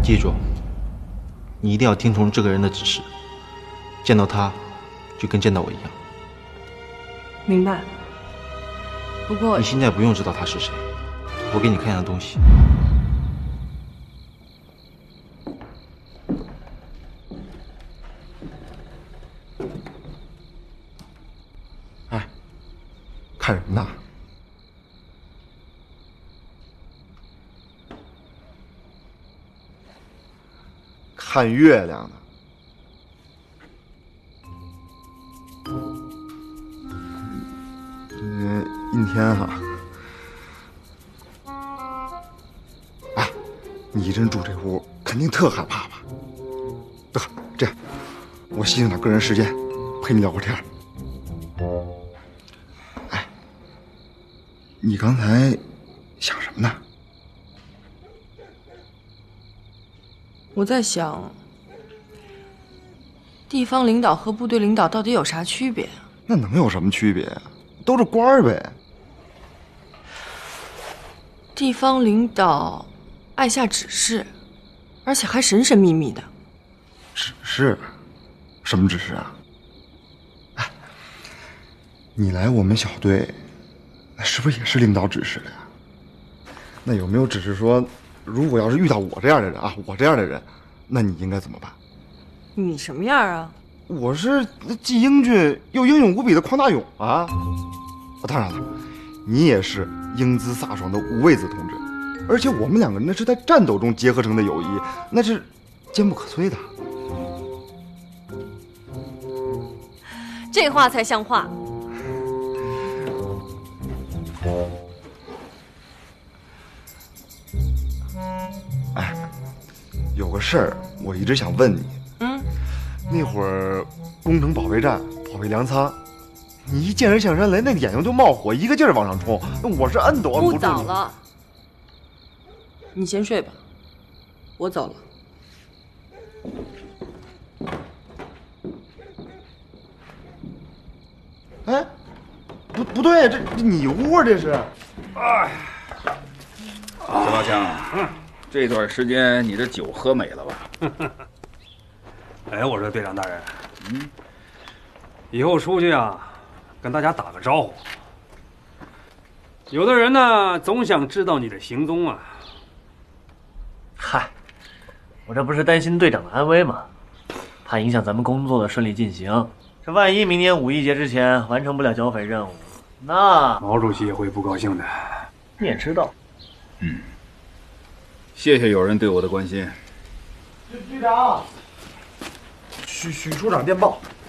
记住，你一定要听从这个人的指示，见到他就跟见到我一样。 明白。不过你现在不用知道他是谁，我给你看样东西。 哎，看什么呢？看月亮呢。阴天哈。哎，你一人住这屋，肯定特害怕吧？得，这样，我牺牲点个人时间，陪你聊会儿天。哎，你刚才想什么呢？ 我在想，地方领导和部队领导到底有啥区别？ 那能有什么区别啊？都是官儿呗。 地方领导爱下指示，而且还神神秘秘的。 指示？什么指示啊？哎，你来我们小队，那是不是也是领导指示的呀？那有没有指示说，如果要是遇到我这样的人啊，我这样的人，那你应该怎么办？ 你什么样啊？ 我是既英俊又英勇无比的匡大勇啊！当然了，你也是英姿飒爽的五味子同志，而且我们两个人那是在战斗中结合成的友谊，那是坚不可摧的。 这话才像话。 哎，有个事儿我一直想问你。那会儿攻城保卫战、保卫粮仓，你一见人像山雷，那个眼睛就冒火，一个劲儿往上冲，我是摁都摁不住。 不早了，你先睡吧，我走了。 哎，不对，这你屋这是。 哎，小老乡，这段时间你这酒喝美了吧？ 哎，我说队长大人，以后出去啊，跟大家打个招呼。有的人呢，总想知道你的行踪啊。 嗨，我这不是担心队长的安危吗？怕影响咱们工作的顺利进行。这万一明年5一节之前完成不了剿匪任务，那毛主席也会不高兴的。 你也知道。 谢谢有人对我的关心。 队长。许处长电报，